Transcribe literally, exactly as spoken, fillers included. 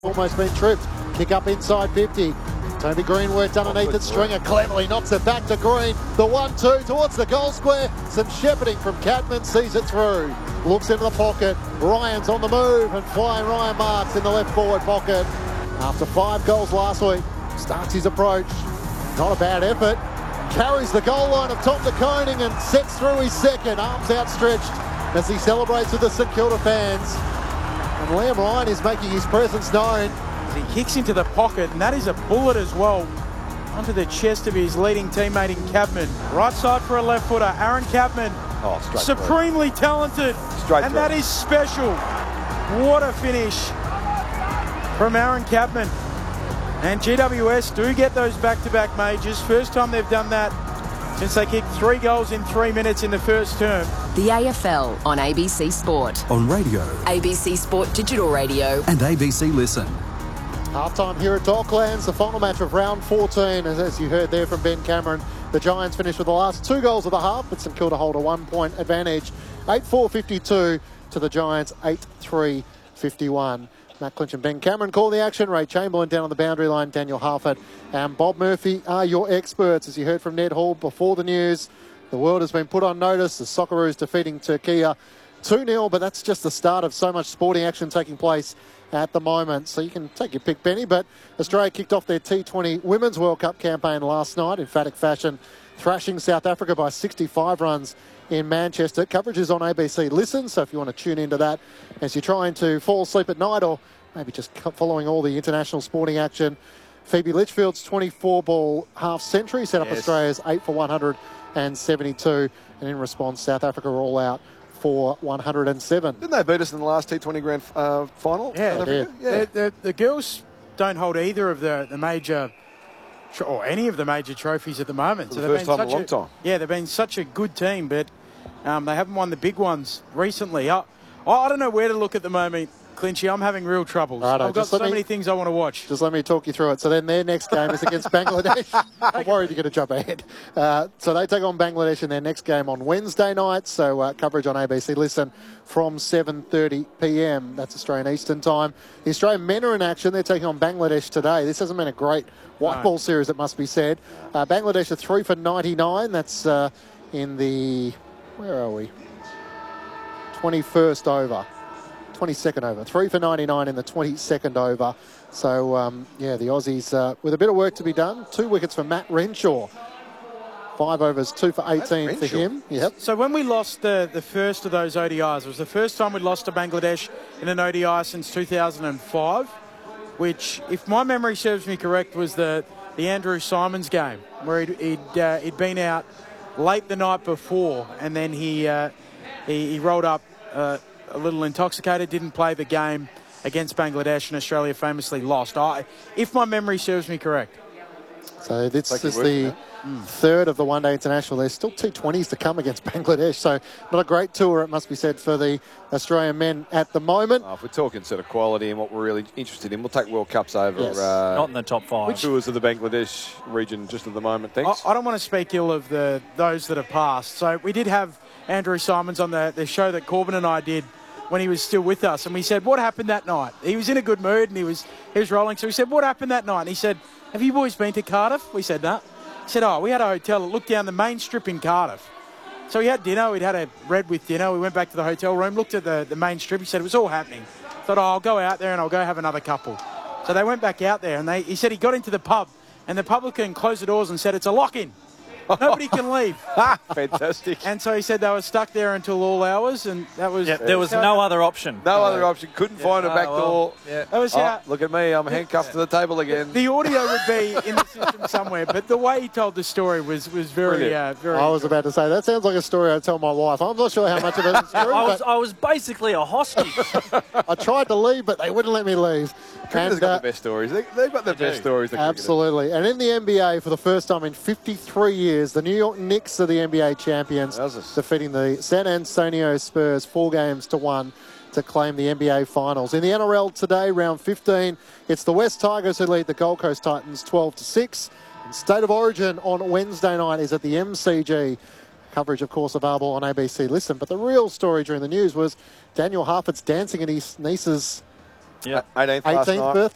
Almost been tripped. Kick up inside fifty. Toby Green worked underneath it. Stringer cleverly knocks it back to Green. The one two towards the goal square. Some shepherding from Cadman, sees it through. Looks into the pocket. Ryan's on the move, and flying Ryan Marks in the left forward pocket. After five goals last week, starts his approach. Not a bad effort. Carries the goal line of Tom De Koning and sets through his second. Arms outstretched as he celebrates with the St Kilda fans. And Liam Ryan is making his presence known. He kicks into the pocket, and that is a bullet as well onto the chest of his leading teammate in Cadman. Right side for a left footer, Aaron Cadman. Oh, straight supremely through. talented, Straight and through. that is special. What a finish from Aaron Cadman. And G W S do get those back-to-back majors. First time they've done that since they kicked three goals in three minutes in the first term. The A F L on A B C Sport. On radio. A B C Sport Digital Radio. And A B C Listen. Half-time here at Docklands, the final match of round fourteen. As, as you heard there from Ben Cameron, the Giants finished with the last two goals of the half, but St Kilda hold a one-point advantage. eight four fifty-two to the Giants, eight three fifty-one. Matt Clinch and Ben Cameron call the action. Ray Chamberlain down on the boundary line. Daniel Harford and Bob Murphy are your experts. As you heard from Ned Hall before the news, the world has been put on notice. The Socceroos defeating Turkey two nil, but that's just the start of so much sporting action taking place at the moment. So you can take your pick, Benny, but Australia kicked off their T twenty Women's World Cup campaign last night in emphatic fashion, thrashing South Africa by sixty-five runs in Manchester. Coverage is on A B C Listen, so if you want to tune into that as you're trying to fall asleep at night or maybe just following all the international sporting action. Phoebe Litchfield's twenty-four ball half century set up yes. Australia's eight for one hundred seventy-two, and in response South Africa are all out for one hundred seven. Didn't they beat us in the last T twenty Grand uh, Final? Yeah, they did. Yeah. The, the, the girls don't hold either of the, the major, or any of the major trophies at the moment. For so the they've first been time in a long a, time. Yeah, they've been such a good team, but um, they haven't won the big ones recently. I, I don't know where to look at the moment, Clinchy. I'm having real troubles. Righto, I've got so me, many things I want to watch. Just let me talk you through it. So then their next game is against Bangladesh. I'm worried you're going to jump ahead. Uh, so they take on Bangladesh in their next game on Wednesday night. So uh, coverage on A B C Listen from seven thirty p m. That's Australian Eastern Time. The Australian men are in action. They're taking on Bangladesh today. This hasn't been a great white no. ball series, it must be said. Uh, Bangladesh are three for ninety-nine. That's uh, in the, where are we? twenty-first over. twenty-second over. Three for ninety-nine in the twenty-second over. So, um, yeah, the Aussies uh, with a bit of work to be done. Two wickets for Matt Renshaw. Five overs, two for eighteen for him. Yep. So when we lost the, the first of those O D Is, it was the first time we'd lost to Bangladesh in an O D I since two thousand five, which, if my memory serves me correct, was the, the Andrew Simons game, where he'd, he'd, uh, he'd been out late the night before, and then he, uh, he, he rolled up uh, a little intoxicated, didn't play the game against Bangladesh, and Australia famously lost. I, if my memory serves me correct. So this like is the mm. third of the one-day international. There's still T twenties to come against Bangladesh, so not a great tour, it must be said, for the Australian men at the moment. Oh, if we're talking sort of quality and what we're really interested in, we'll take World Cups over. Yes. Uh, not in the top five. Which tours of the Bangladesh region just at the moment, thanks. I, I don't want to speak ill of the those that have passed. So we did have Andrew Simons on the, the show that Corbin and I did when he was still with us, and we said, what happened that night? He was in a good mood and he was he was rolling, so we said, what happened that night? And he said, have you boys been to Cardiff? We said, no. He said, oh, we had a hotel that looked down the main strip in Cardiff. So we had dinner, we'd had a red with dinner, we went back to the hotel room, looked at the, the main strip, he said it was all happening. Thought, oh, I'll go out there and I'll go have another couple. So they went back out there and they he said he got into the pub and the publican closed the doors and said, it's a lock-in. Nobody can leave. Fantastic. And so he said they were stuck there until all hours, and that was... Yeah, there was no other option. No uh, other option. Couldn't yeah, find a back oh, well, door. Yeah. That was oh, how, look at me. I'm handcuffed yeah. to the table again. The audio would be in the system somewhere, but the way he told the story was, was very... Uh, very. I was about to say, that sounds like a story I'd tell my wife. I'm not sure how much of it is true. I, was, I was basically a hostage. I tried to leave, but they wouldn't let me leave. Cricketer's And, got uh, the best stories. They, they've got the best do. stories. The absolutely. And in the N B A, for the first time in fifty-three years, the New York Knicks are the N B A champions, defeating the San Antonio Spurs four games to one to claim the N B A Finals. In the N R L today, round fifteen, it's the West Tigers who lead the Gold Coast Titans twelve to six. And State of Origin on Wednesday night is at the M C G. Coverage, of course, available on A B C Listen. But the real story during the news was Daniel Harford's dancing at his niece's yeah. eighteenth, eighteenth birthday.